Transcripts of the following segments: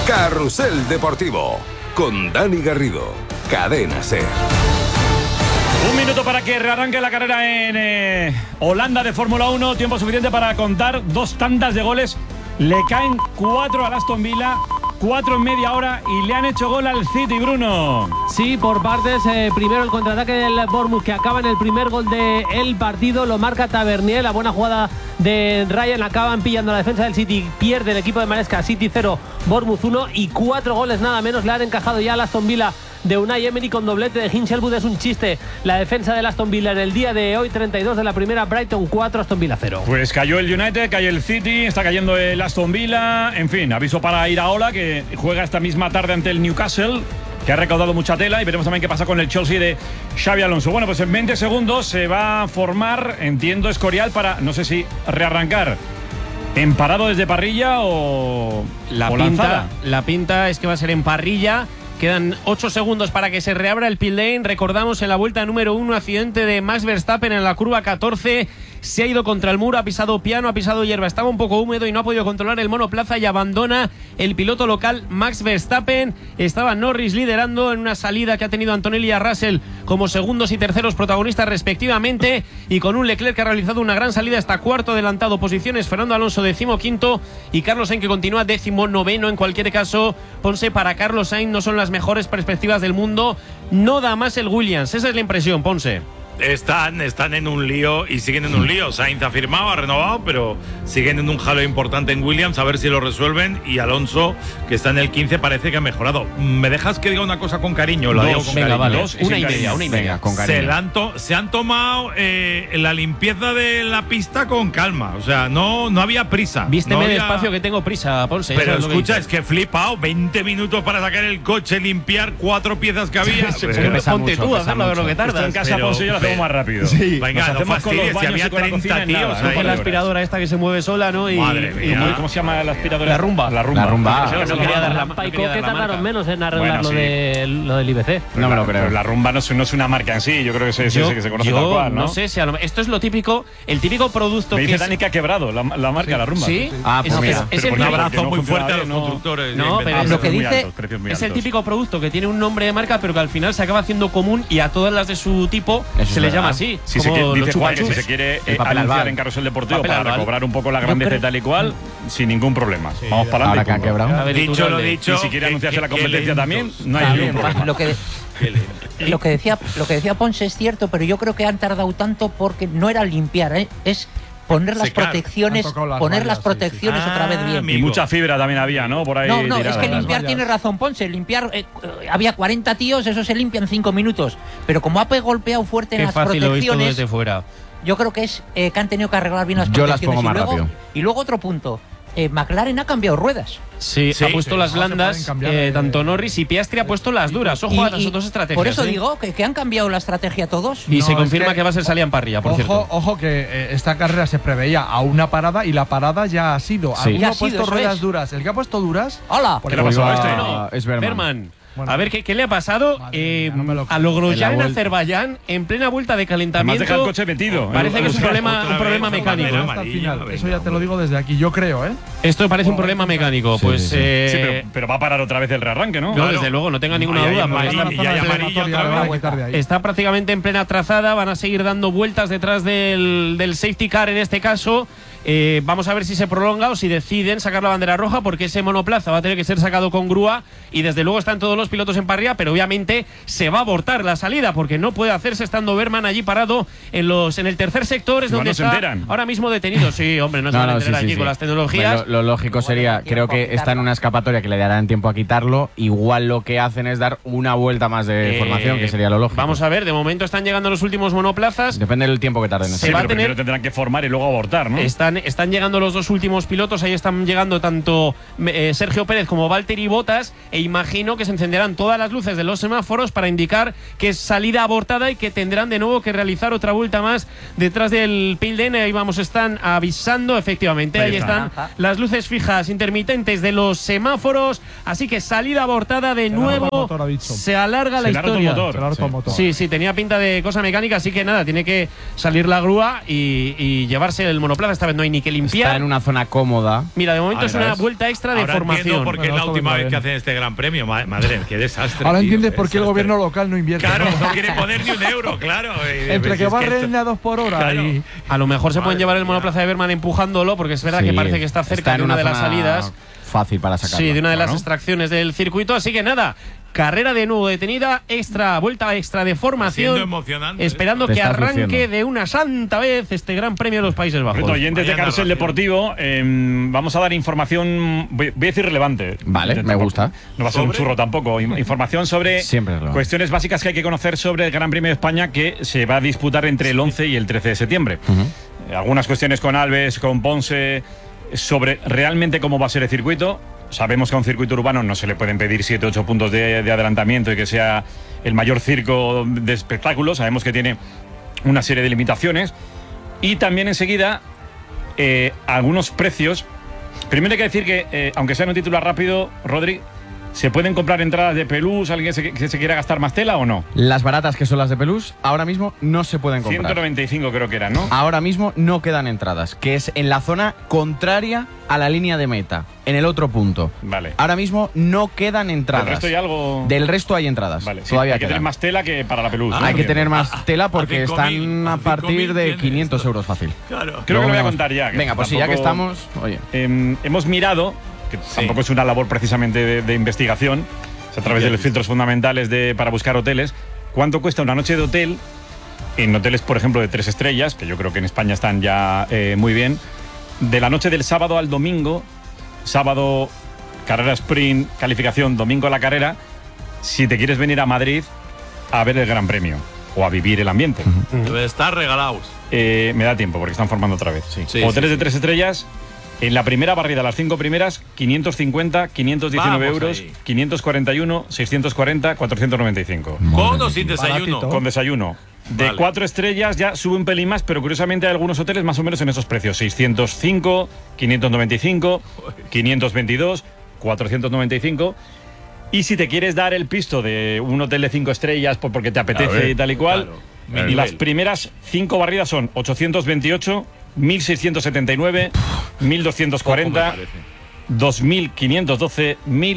Carrusel Deportivo con Dani Garrido, Cadena SER. Un minuto para que rearranque la carrera en Holanda de Fórmula 1. Tiempo suficiente para contar 2 tandas de goles. Le caen 4 al Aston Villa, 4 en media hora y le han hecho gol al City, Bruno. Sí, por partes. Primero el contraataque del Bournemouth, que acaba en el primer gol del partido. Lo marca Tavernier. La buena jugada de Ryan. Acaban pillando la defensa del City. Pierde el equipo de Maresca. City 0, Bournemouth 1. Y 4 goles nada menos le han encajado ya al Aston Villa de Unai Emery con doblete de Hinchelwood. Es un chiste la defensa del Aston Villa en el día de hoy. 32 de la primera, Brighton 4, Aston Villa 0. Pues cayó el United, cayó el City, está cayendo el Aston Villa. En fin, aviso para Iraola, que juega esta misma tarde ante el Newcastle, que ha recaudado mucha tela, y veremos también qué pasa con el Chelsea de Xabi Alonso. Bueno, pues en 20 segundos se va a formar, entiendo, Escorial para, no sé si rearrancar en parado desde parrilla o lanzada. La pinta es que va a ser en parrilla. Quedan 8 segundos para que se reabra el pit lane. Recordamos en la vuelta número 1, accidente de Max Verstappen en la curva 14. Se ha ido contra el muro, ha pisado piano, ha pisado hierba. Estaba un poco húmedo y no ha podido controlar el monoplaza y abandona el piloto local Max Verstappen. Estaba Norris liderando en una salida que ha tenido Antonelli y a Russell como segundos y terceros protagonistas respectivamente, y con un Leclerc que ha realizado una gran salida hasta cuarto adelantado. Posiciones Fernando Alonso 15º y Carlos Sainz, que continúa 19º. En cualquier caso, Ponce, para Carlos Sainz no son las mejores perspectivas del mundo. No da más el Williams, esa es la impresión, Ponce. Están en un lío y siguen en un lío. Sainz ha firmado, ha renovado, pero siguen en un jaleo importante en Williams, a ver si lo resuelven. Y Alonso, que está en el 15, parece que ha mejorado. ¿Me dejas que diga una cosa con cariño? Lo digo con venga, cariño. vale. Una y media. Venga, con cariño. Se han tomado la limpieza de la pista con calma. O sea, no había prisa. Vísteme no había... despacio, que tengo prisa, Ponce. Pero es escucha, es que he flipado. 20 minutos para sacar el coche, limpiar 4 piezas que había. Ponte tú a hacerlo, lo que tardas. En casa, Ponce, yo lo hacemos más rápido. Sí. Venga, nos hacemos con los baños, si había y con la 30 cocina, tíos. nada, Con la aspiradora esta que se mueve sola, ¿no? Madre mía. ¿Cómo se llama la aspiradora? La rumba. La rumba. La No quería dar la Paico, que tardaron menos en arreglar lo del IBC. No me lo creo. Pero la rumba no es una marca en sí. Yo creo que se conoce tal cual, ¿no? No sé si esto es lo típico, el típico producto me que dice Dani que ha quebrado la marca, la rumba. Sí. Ah, pues mira. Es el Un abrazo muy fuerte a los no, constructores. No, pero lo que dice es el típico producto que tiene un nombre de marca, pero que al final se acaba haciendo común y a todas las de su tipo se les llama así. Si como dice los Juan que si chupa-chups. se quiere papel anunciar albal. en Carrusel Deportivo Papel para albal. recobrar un poco la grandeza y tal y cual, sin ningún problema. Vamos para Ahora adelante. que han quebrado. A ver, Dicho lo Iturralde. dicho. Y si quiere anunciarse la competencia también, no hay También, ningún problema. Lo que decía Ponce es cierto, pero yo creo que han tardado tanto porque no era limpiar, es poner las Secar. protecciones, otra vez bien. Y mucha fibra también había, ¿no? Por ahí No, es tirada. que limpiar tiene razón Ponce, limpiar había 40 tíos, eso se limpia en 5 minutos, pero como ha golpeado fuerte en Qué las fácil lo he visto protecciones, desde fuera. yo creo que es que han tenido que arreglar bien las Yo las protecciones. pongo más rápido. Y luego otro punto, McLaren ha cambiado ruedas. Sí, ha puesto las no se blandas, pueden cambiar, tanto Norris, y Piastri ha puesto las duras. Ojo a las otras estrategias. Por eso ¿eh? digo que han cambiado la estrategia todos. Y No, se es confirma que- que va a ser salida en parrilla, por cierto. Ojo que esta carrera se preveía a una parada y la parada ya ha sido. Sí. Alguno Ya ha ha sido, puesto eso ruedas es. duras. El que ha puesto duras. ¡Hola! ¿Qué le ha pasado a este? No, es Berman. Berman. Bueno. A ver, ¿qué le ha pasado? Madre mía, no me lo creo. A Logrosyan En la en vuelta. Azerbaiyán, en plena vuelta de Además calentamiento. deja el coche metido. Parece que es un problema otra vez, mecánico. otra ¿eh? vez. Hasta el amarilla, final. venga, Eso ya te lo hombre. digo desde aquí. Yo creo, ¿eh? Esto parece un problema mecánico. Sí, Pues sí, sí. Sí, pero va a parar otra vez el rearranque, ¿no? no, Claro. desde luego, no tenga ninguna Ahí hay duda. porque amarillo, está- y hay amarillo Eliminatoria, otra la van a vez. quitar de ahí. Está prácticamente en plena trazada, van a seguir dando vueltas detrás del safety car en este caso. Vamos a ver si se prolonga o si deciden sacar la bandera roja, porque ese monoplaza va a tener que ser sacado con grúa y desde luego están todos los pilotos en parrilla, pero obviamente se va a abortar la salida porque no puede hacerse estando Berman allí parado en el tercer sector, es Igual donde no se está enteran. ahora mismo detenido. Sí, hombre, no se van a enterar aquí con las tecnologías. Lo lógico sería, creo que está en una escapatoria que le darán tiempo a quitarlo. Igual lo que hacen es dar una vuelta más de formación, que sería lo lógico. Vamos a ver, de momento están llegando los últimos monoplazas. Depende del tiempo que tarden. Se Sí, va a pero tener- primero tendrán que formar y luego abortar, ¿no? Están llegando los dos últimos pilotos, ahí están llegando tanto Sergio Pérez como Valtteri Bottas, e imagino que se encenderán todas las luces de los semáforos para indicar que es salida abortada y que tendrán de nuevo que realizar otra vuelta más detrás del pit lane. Ahí vamos, están avisando, efectivamente, Ahí ahí está. están las luces fijas intermitentes de los semáforos, así que salida abortada de Se alarga el nuevo, motor, ha dicho. se alarga la Se larga el historia. motor. Se lo ha roto el motor. Sí, tenía pinta de cosa mecánica, así que nada, tiene que salir la grúa y llevarse el monoplaza. Esta vez no hay ni que limpiar. Está en una zona cómoda. Mira, de momento es una ¿ves? vuelta extra de Ahora formación. entiendo por qué es la Bueno, última esto vez me que va hacen este Gran Premio. Madre, qué desastre. Ahora tío, entiendes qué por qué el desastre. gobierno local no invierte. Claro, ¿no? no quiere poner ni un euro, claro. Entre que Es barren a 2 por hora Claro. y. A lo mejor se pueden Madre llevar el mía. monoplaza de Berman empujándolo, porque es verdad Sí, que parece que está cerca de en una de las zona salidas. Fácil para sacarlo. Sí, de una de las Bueno. extracciones del circuito. Así que nada, carrera de nuevo detenida, vuelta extra de formación. Siendo emocionante Esperando Te que estás arranque luciendo. de una santa vez este Gran Premio de los Países Bajos. Correcto, oyentes de Vaya Carrusel narración. Deportivo, vamos a dar información, voy a decir relevante. Vale, me Tampoco- gusta. No va a ser un ¿Sobre? churro tampoco. Información sobre Siempre es relevante. cuestiones básicas que hay que conocer sobre el Gran Premio de España que se va a disputar entre el 11 y el 13 de septiembre. Algunas cuestiones con Alves, con Ponce, sobre realmente cómo va a ser el circuito. Sabemos que a un circuito urbano no se le pueden pedir 7 o 8 puntos de adelantamiento y que sea el mayor circo de espectáculos. Sabemos que tiene una serie de limitaciones. Y también enseguida algunos precios. Primero hay que decir que, aunque sea en un titular rápido, Rodri, ¿se pueden comprar entradas de Pelús? ¿Alguien que se quiera gastar más tela o no? Las baratas que son las de Pelús, ahora mismo no se pueden comprar. 195 creo que era, ¿no? Ahora mismo no quedan entradas, que es en la zona contraria a la línea de meta, en el otro punto. Vale. Ahora mismo no quedan entradas. ¿Del resto hay algo? Del resto hay entradas. Vale, sí, Todavía hay que tener quedan. más tela que para la Pelús. ¿no? Hay que Entiendo. tener más tela porque 5.000, están a partir de 5.000 500 esto. euros fácil. Claro. Creo que lo voy a Luego contar ya. que Venga, pues sí, ya que tampoco- estamos. Oye. Hemos mirado, que tampoco es una labor precisamente de investigación, es a través de los filtros fundamentales para buscar hoteles, cuánto cuesta una noche de hotel en hoteles, por ejemplo, de 3 estrellas, que yo creo que en España están ya muy bien, de la noche del sábado al domingo, sábado carrera sprint, calificación, domingo la carrera, si te quieres venir a Madrid a ver el Gran Premio o a vivir el ambiente. Debe estar regalados. Me da tiempo porque están formando otra vez. Sí, Hoteles sí, de 3 estrellas. En la primera barrida, las 5 primeras, 550, 519 Vamos euros, ahí. 541, 640, 495. Con o sin desayuno. Baratito. Con desayuno. De Vale. 4 estrellas ya sube un pelín más, pero curiosamente hay algunos hoteles más o menos en esos precios. 605, 595, 522, 495. Y si te quieres dar el pisto de un hotel de 5 estrellas porque te apetece ver, y tal y cual, claro. y las Nivel. primeras 5 barridas son 828, 1679, 1240, 2512,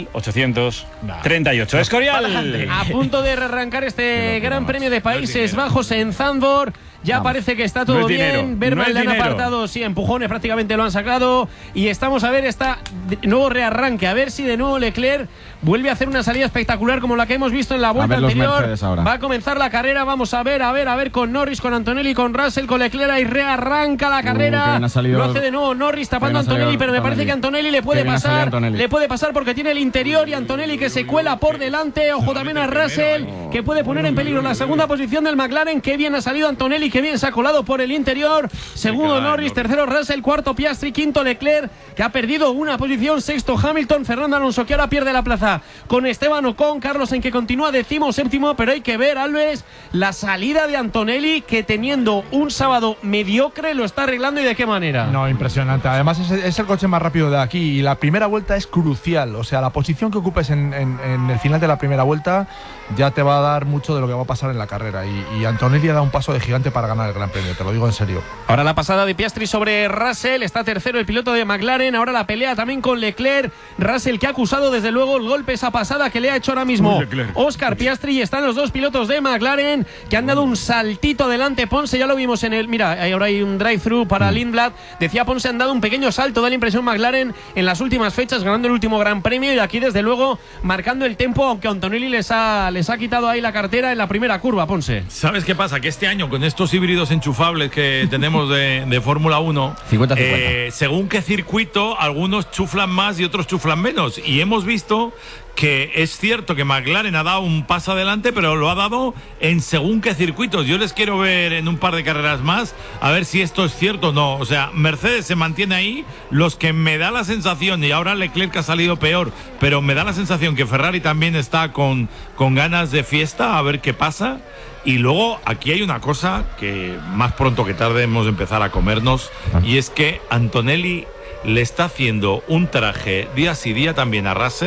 1838. Escorial. A punto de arrancar este Gran Premio de Países Bajos en Zandvoort. Ya parece que está todo No es dinero, bien. Berman no es le han dinero. apartado, sí, empujones prácticamente lo han sacado. Y estamos a ver nuevo rearranque. A ver si de nuevo Leclerc vuelve a hacer una salida espectacular como la que hemos visto en la vuelta ver los anterior. Mercedes ahora. Va a comenzar la carrera. Vamos a ver con Norris, con Antonelli, con Russell, con Leclerc. Y rearranca la qué carrera. bien ha salido- Lo hace de nuevo Norris tapando a qué bien ha salido Antonelli, pero me parece Antonelli. que Antonelli le puede Qué bien ha salido pasar. Antonelli. Le puede pasar porque tiene el interior y Antonelli que se cuela por delante. Ojo también a Russell, que puede poner en peligro la segunda posición del McLaren. Qué bien ha salido Antonelli, qué bien se ha colado por el interior. Segundo Norris, tercero Russell, cuarto Piastri, quinto Leclerc, que ha perdido una posición, sexto Hamilton, Fernando Alonso, que ahora pierde la plaza con Esteban Ocon, Carlos en que continúa decimo séptimo, pero hay que ver, Alves, la salida de Antonelli, que teniendo un sábado mediocre lo está arreglando y de qué manera. No, impresionante. Además, es el coche más rápido de aquí y la primera vuelta es crucial. O sea, la posición que ocupes en el final de la primera vuelta ya te va a dar mucho de lo que va a pasar en la carrera. Y Antonelli ha dado un paso de gigante para ganar el Gran Premio, te lo digo en serio. Ahora la pasada de Piastri sobre Russell, está tercero el piloto de McLaren, ahora la pelea también con Leclerc, Russell que ha acusado desde luego el golpe, esa pasada que le ha hecho ahora mismo Oscar Piastri, y están los dos pilotos de McLaren que han dado un saltito adelante. Ponce ya lo vimos en el, mira, ahora hay un drive-thru para Lindblad, decía Ponce, han dado un pequeño salto, da la impresión McLaren en las últimas fechas, ganando el último Gran Premio y aquí desde luego marcando el tempo, aunque Antonelli les ha quitado ahí la cartera en la primera curva, Ponce. ¿Sabes qué pasa? Que este año, con estos híbridos enchufables que tenemos de Fórmula 1, 50-50. según qué circuito, algunos chuflan más y otros chuflan menos. Y hemos visto que es cierto que McLaren ha dado un paso adelante, pero lo ha dado en según qué circuitos. Yo les quiero ver en un par de carreras más, a ver si esto es cierto o no. O sea, Mercedes se mantiene ahí, los que me da la sensación, y ahora Leclerc ha salido peor, pero me da la sensación que Ferrari también está con ganas de fiesta, a ver qué pasa. Y luego aquí hay una cosa que más pronto que tarde hemos de empezar a comernos, y es que Antonelli le está haciendo un traje día sí día también a Russell,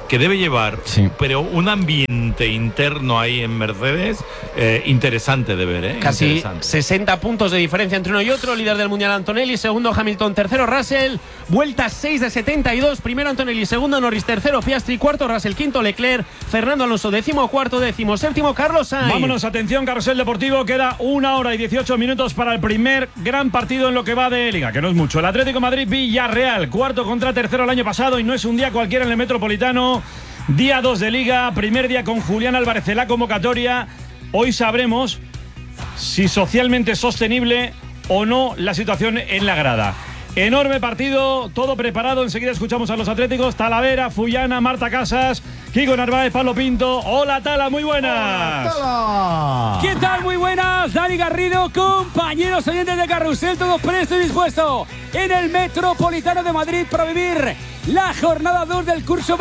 que debe llevar, Sí. pero un ambiente interno ahí en Mercedes interesante de ver, Casi Interesante. 60 puntos de diferencia entre uno y otro. Líder del Mundial Antonelli, segundo Hamilton, tercero Russell. Vuelta 6 de 72. Primero Antonelli, segundo Norris, tercero Piastri, cuarto Russell, quinto Leclerc, Fernando Alonso, decimocuarto, decimoséptimo Carlos Sainz. Vámonos, atención, Carrusel Deportivo. Queda 1 hora y 18 minutos para el primer gran partido en lo que va de Liga, que no es mucho. El Atlético Madrid-Villarreal, cuarto contra tercero el año pasado, y no es un día cualquiera en el Metropolitano. Día 2 de Liga, primer día con Julián Álvarez en la convocatoria. Hoy sabremos si socialmente sostenible o no la situación en la grada. Enorme partido, todo preparado. Enseguida escuchamos a los atléticos: Talavera, Fullana, Marta Casas, Kiko Narváez, Pablo Pinto. Hola, Tala, muy buenas. ¿Qué tal? Muy buenas, Dani Garrido, compañeros oyentes de Carrusel, todos prestos y dispuestos en el Metropolitano de Madrid para vivir la jornada 2 del curso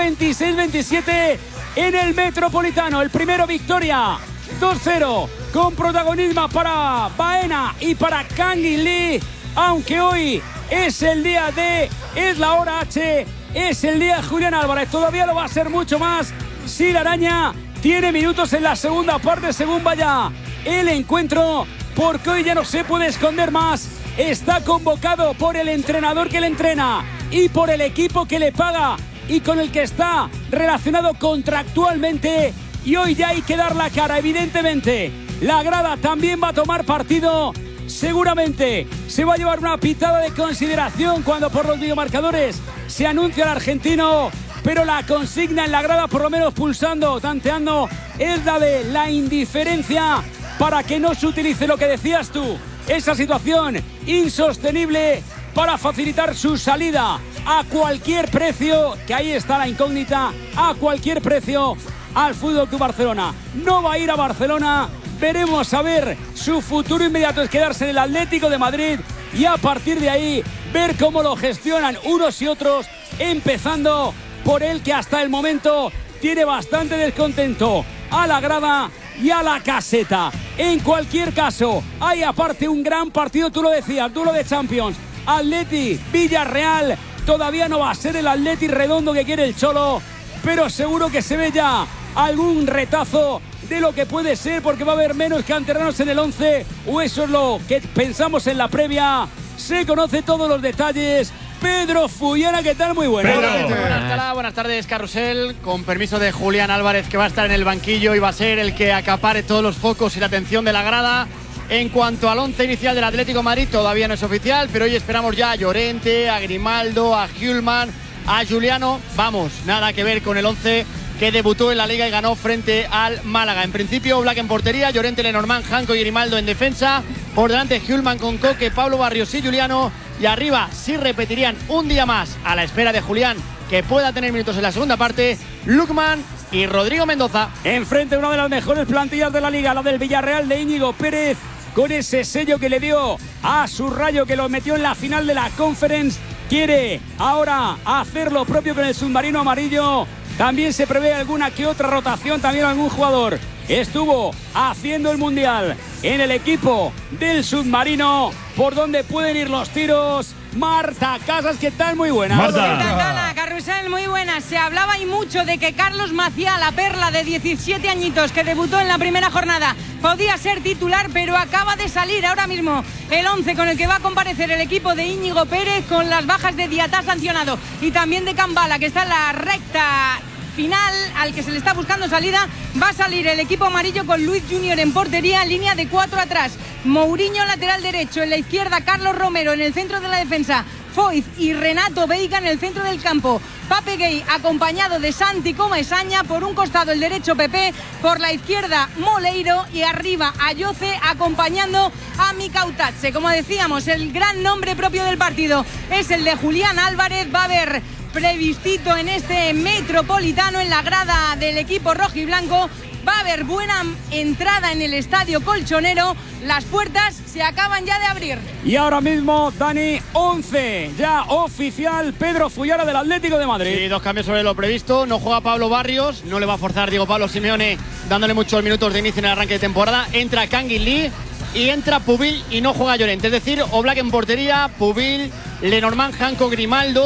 26-27 en el Metropolitano. El primero, victoria 2-0, con protagonismo para Baena y para Kang In Lee, aunque hoy es el día D, es la hora H, es el día de Julián Álvarez. Todavía lo va a ser mucho más si la araña tiene minutos en la segunda parte según vaya el encuentro, porque hoy ya no se puede esconder más. Está convocado por el entrenador que le entrena y por el equipo que le paga y con el que está relacionado contractualmente, y hoy ya hay que dar la cara. Evidentemente la grada también va a tomar partido. Seguramente se va a llevar una pitada de consideración cuando por los videomarcadores se anuncia el argentino, pero la consigna en la grada, por lo menos pulsando, tanteando, es la de la indiferencia para que no se utilice, lo que decías tú, esa situación insostenible para facilitar su salida a cualquier precio, que ahí está la incógnita, a cualquier precio al Fútbol Club Barcelona. No va a ir a Barcelona. Veremos a ver, su futuro inmediato es quedarse en el Atlético de Madrid y a partir de ahí ver cómo lo gestionan unos y otros, empezando por él, que hasta el momento tiene bastante descontento a la grada y a la caseta. En cualquier caso, hay aparte un gran partido, tú lo decías, duelo de Champions, Atleti Villarreal. Todavía no va a ser el Atleti redondo que quiere el Cholo, pero seguro que se ve ya algún retazo de lo que puede ser, porque va a haber menos canteranos en el 11, o eso es lo que pensamos en la previa. Se conoce todos los detalles. Pedro Fullana, ¿qué tal? Muy buenas. Buenas tardes, Carrusel. Con permiso de Julián Álvarez, que va a estar en el banquillo y va a ser el que acapare todos los focos y la atención de la grada. En cuanto al 11 inicial del Atlético de Madrid, todavía no es oficial, pero hoy esperamos ya a Llorente, a Grimaldo, a Hjulman, a Juliano. Vamos, nada que ver con el 11 que debutó en la Liga y ganó frente al Málaga. En principio, Black en portería, Llorente, Lenormand, Janko y Grimaldo en defensa. Por delante, Hjulman con Coque, Pablo Barrios y Juliano. Y arriba sí repetirían un día más, a la espera de Julián, que pueda tener minutos en la segunda parte, Lukman y Rodrigo Mendoza. Enfrente, una de las mejores plantillas de la Liga, la del Villarreal de Íñigo Pérez, con ese sello que le dio a su Rayo, que lo metió en la final de la Conference. Quiere ahora hacer lo propio con el submarino amarillo. También se prevé alguna que otra rotación, también algún jugador estuvo haciendo el Mundial en el equipo del submarino. ¿Por dónde pueden ir los tiros? Marta Casas, ¿qué tal? Muy buenas. Marta. Carrusel, muy buenas. Se hablaba y mucho de que Carlos Maciá, la perla de 17 añitos que debutó en la primera jornada, podía ser titular, pero acaba de salir ahora mismo el 11 con el que va a comparecer el equipo de Íñigo Pérez, con las bajas de Diatá sancionado y también de Cambala, que está en la recta final, al que se le está buscando salida. Va a salir el equipo amarillo con Luis Junior en portería, en línea de 4 atrás, Mourinho lateral derecho, en la izquierda Carlos Romero, en el centro de la defensa Foyth y Renato Veiga en el centro del campo. Pape Gay acompañado de Santi Comesaña, por un costado el derecho Pepe, por la izquierda Moleiro y arriba Ayoce acompañando a Mikautatse. Como decíamos, el gran nombre propio del partido es el de Julián Álvarez. Va a haber previstito en este Metropolitano, en la grada del equipo rojiblanco. Va a haber buena entrada en el estadio colchonero. Las puertas se acaban ya de abrir. Y ahora mismo, Dani, 11 ya oficial. Pedro Fullana del Atlético de Madrid. Sí, 2 cambios sobre lo previsto. No juega Pablo Barrios, no le va a forzar Diego Pablo Simeone, dándole muchos minutos de inicio en el arranque de temporada. Entra Kang In Lee y entra Pubil y no juega Llorente. Es decir, Oblak en portería, Pubil, Lenormand, Janko, Grimaldo,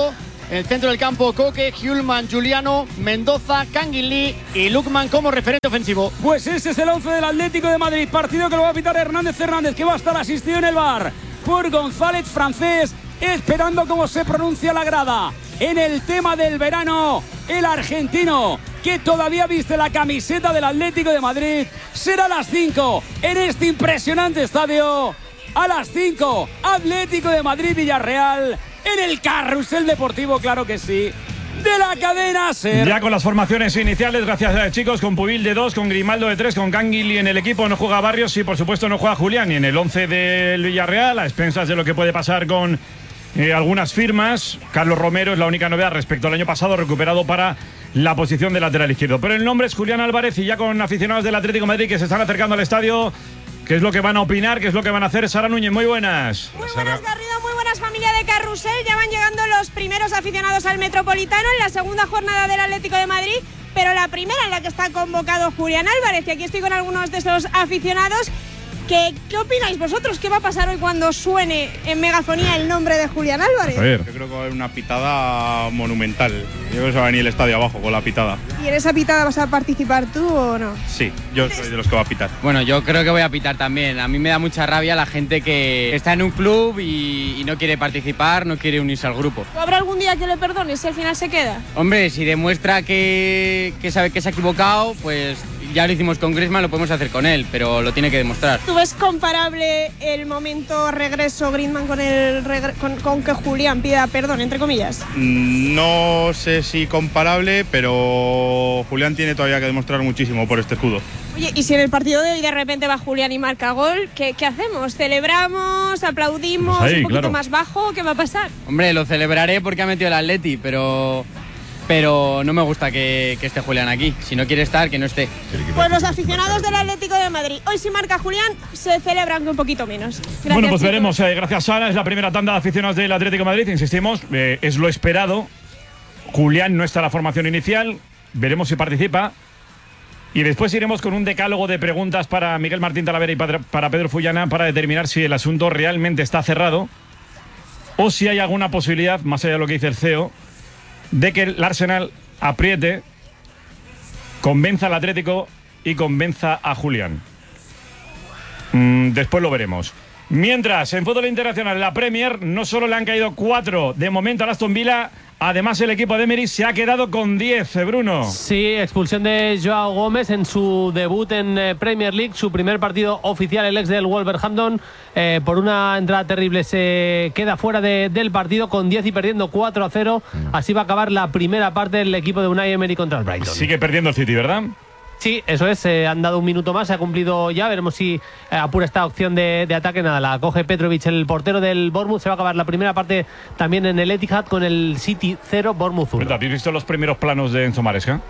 En el centro del campo, Coque, Hjulman, Juliano, Mendoza, Kangin Lee y Lukman como referente ofensivo. Pues ese es el 11 del Atlético de Madrid. Partido que lo va a pitar Hernández, que va a estar asistido en el bar por González Francés, esperando cómo se pronuncia la grada. En el tema del verano, el argentino, que todavía viste la camiseta del Atlético de Madrid, será a las 5 en este impresionante estadio. A las 5, Atlético de Madrid-Villarreal, en el Carrusel Deportivo, claro que sí, de la cadena SER. Ya con las formaciones iniciales, gracias chicos, con Pubil de 2, con Grimaldo de 3, con Kangin en el equipo. No juega Barrios y por supuesto no juega Julián. Y en el 11 del Villarreal, a expensas de lo que puede pasar con algunas firmas, Carlos Romero es la única novedad respecto al año pasado, recuperado para la posición de lateral izquierdo. Pero el nombre es Julián Álvarez, y ya con aficionados del Atlético de Madrid que se están acercando al estadio, ¿qué es lo que van a opinar? ¿Qué es lo que van a hacer? Sara Núñez, muy buenas. Muy buenas, Garrido, muy buenas, familia de Carrusel. Ya van llegando los primeros aficionados al Metropolitano en la segunda jornada del Atlético de Madrid, pero la primera en la que está convocado Julián Álvarez. Y aquí estoy con algunos de esos aficionados. ¿Qué opináis vosotros? ¿Qué va a pasar hoy cuando suene en megafonía el nombre de Julián Álvarez? Yo creo que va a haber una pitada monumental. Yo creo que se va a venir el estadio abajo con la pitada. ¿Y en esa pitada vas a participar tú o no? Sí, yo soy de los que va a pitar. Bueno, yo creo que voy a pitar también. A mí me da mucha rabia la gente que está en un club y no quiere participar, no quiere unirse al grupo. ¿Habrá algún día que le perdones si al final se queda? Hombre, si demuestra que sabe que se ha equivocado, pues ya lo hicimos con Griezmann, lo podemos hacer con él, pero lo tiene que demostrar. ¿Tú ves comparable el momento regreso Griezmann con que Julián pida perdón, entre comillas? No sé si comparable, pero Julián tiene todavía que demostrar muchísimo por este escudo. Oye, y si en el partido de hoy de repente va Julián y marca gol, ¿qué hacemos? ¿Celebramos? ¿Aplaudimos? Pues ahí, ¿Un poquito claro. más bajo? ¿Qué va a pasar? Hombre, lo celebraré porque ha metido el Atleti, pero no me gusta que esté Julián aquí. Si no quiere estar, que no esté. Pues los aficionados del Atlético de Madrid, hoy si marca Julián, se celebran un poquito menos. Gracias, bueno, pues chicos. veremos. Gracias, Sara. Es la primera tanda de aficionados del Atlético de Madrid. Insistimos, es lo esperado. Julián no está en la formación inicial. Veremos si participa. Y después iremos con un decálogo de preguntas para Miguel Martín Talavera y para Pedro Fullana para determinar si el asunto realmente está cerrado o si hay alguna posibilidad, más allá de lo que dice el CEO, de que el Arsenal apriete, convenza al Atlético y convenza a Julián. Después lo veremos. Mientras, en fútbol internacional, la Premier, no solo le han caído 4 de momento al Aston Villa, además el equipo de Emery se ha quedado con 10, Bruno. Sí, expulsión de Joao Gómez en su debut en Premier League, su primer partido oficial, el ex del Wolverhampton, por una entrada terrible se queda fuera del partido con 10 y perdiendo 4-0. Así va a acabar la primera parte del equipo de Unai Emery contra el Brighton. Sigue perdiendo el City, ¿verdad? Sí, eso es, han dado un minuto más, se ha cumplido ya, veremos si apura esta opción de ataque. Nada, la coge Petrovic, el portero del Bournemouth. Se va a acabar la primera parte también en el Etihad con el City 0, Bournemouth 1. ¿Habéis visto los primeros planos de Enzo Maresca?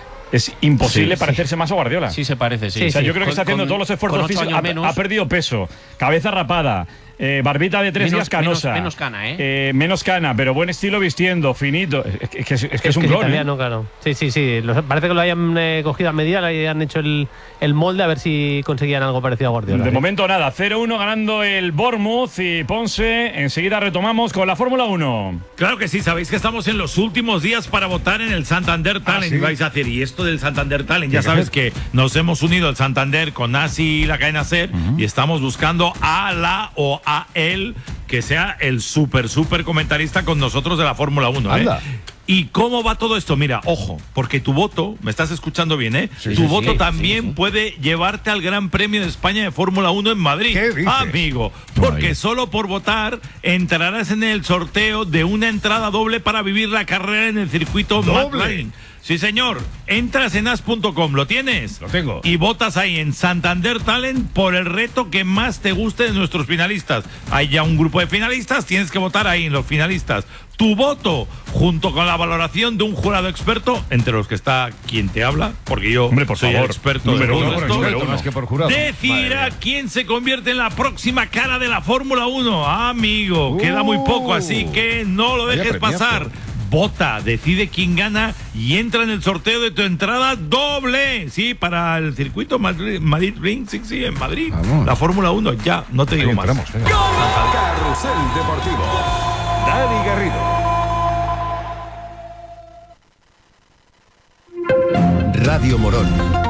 Es imposible parecerse más a Guardiola. Sí, se parece, sí. O sea, yo creo que está haciendo todos los esfuerzos físicos. Ha perdido peso, cabeza rapada, barbita de 3 días canosa. Menos cana, menos cana, pero buen estilo vistiendo, finito. Es que es un clon. Italiano, claro. Sí. Parece que lo hayan cogido a medida, le hayan hecho el molde a ver si conseguían algo parecido a Guardiola. De momento nada, 0-1 ganando el Bournemouth y Ponce. Enseguida retomamos con la Fórmula 1. Claro que sí, sabéis que estamos en los últimos días para votar en el Santander Talent. ¿sí? Vais a hacer, y esto del Santander Talent, ya sabes que nos hemos unido al Santander con Asi y la cadena SER y estamos buscando a la o a él que sea el súper comentarista con nosotros de la Fórmula 1. Anda. ¿Y cómo va todo esto? Mira, ojo, porque tu voto, me estás escuchando bien, tu voto también puede llevarte al Gran Premio de España de Fórmula 1 en Madrid. ¿Qué dices? Amigo, porque solo por votar entrarás en el sorteo de una entrada doble para vivir la carrera en el circuito McLaren. Sí, señor. Entras en as.com, ¿lo tienes? Lo tengo. Y votas ahí en Santander Talent por el reto que más te guste de nuestros finalistas. Hay ya un grupo de finalistas, tienes que votar ahí en los finalistas. Tu voto, junto con la valoración de un jurado experto, entre los que está quien te habla, porque yo soy el experto de todo esto, más que por jurado. decidirá quién se convierte en la próxima cara de la Fórmula 1. Amigo, queda muy poco, así que no lo dejes pasar. Vota, decide quién gana y entra en el sorteo de tu entrada doble. Sí, para el circuito Madrid Ring, sí, en Madrid. Vamos. La Fórmula 1, ya, no te digo más. Carrusel Deportivo. Dani Garrido. Radio Morón.